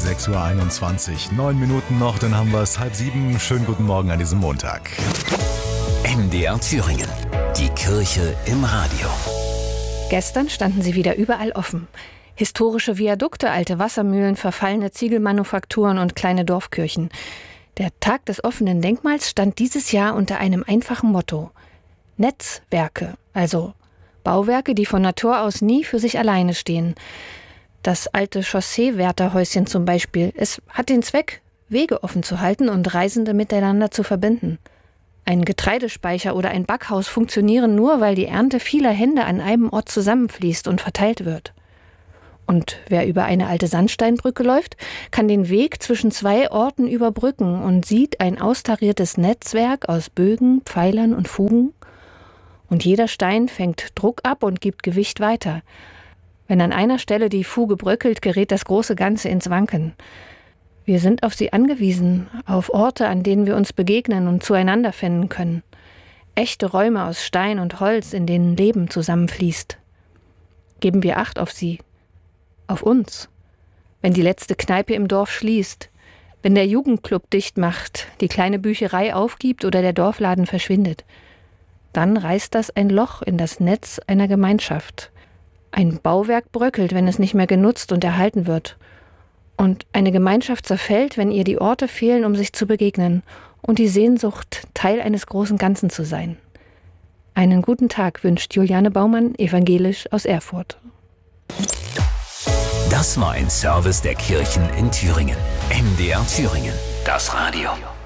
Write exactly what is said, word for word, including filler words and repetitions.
sechs Uhr einundzwanzig. Neun Minuten noch, dann haben wir es halb sieben. Schönen guten Morgen an diesem Montag. M D R Thüringen. Die Kirche im Radio. Gestern standen sie wieder überall offen. Historische Viadukte, alte Wassermühlen, verfallene Ziegelmanufakturen und kleine Dorfkirchen. Der Tag des offenen Denkmals stand dieses Jahr unter einem einfachen Motto: Netzwerke, also Bauwerke, die von Natur aus nie für sich alleine stehen. Das alte Chausseewärterhäuschen zum Beispiel. Es hat den Zweck, Wege offen zu halten und Reisende miteinander zu verbinden. Ein Getreidespeicher oder ein Backhaus funktionieren nur, weil die Ernte vieler Hände an einem Ort zusammenfließt und verteilt wird. Und wer über eine alte Sandsteinbrücke läuft, kann den Weg zwischen zwei Orten überbrücken und sieht ein austariertes Netzwerk aus Bögen, Pfeilern und Fugen. Und jeder Stein fängt Druck ab und gibt Gewicht weiter. Wenn an einer Stelle die Fuge bröckelt, gerät das große Ganze ins Wanken. Wir sind auf sie angewiesen, auf Orte, an denen wir uns begegnen und zueinander finden können. Echte Räume aus Stein und Holz, in denen Leben zusammenfließt. Geben wir Acht auf sie, auf uns. Wenn die letzte Kneipe im Dorf schließt, wenn der Jugendclub dicht macht, die kleine Bücherei aufgibt oder der Dorfladen verschwindet, dann reißt das ein Loch in das Netz einer Gemeinschaft. Ein Bauwerk bröckelt, wenn es nicht mehr genutzt und erhalten wird. Und eine Gemeinschaft zerfällt, wenn ihr die Orte fehlen, um sich zu begegnen und die Sehnsucht, Teil eines großen Ganzen zu sein. Einen guten Tag wünscht Juliane Baumann, evangelisch aus Erfurt. Das war ein Service der Kirchen in Thüringen. M D R Thüringen. Das Radio.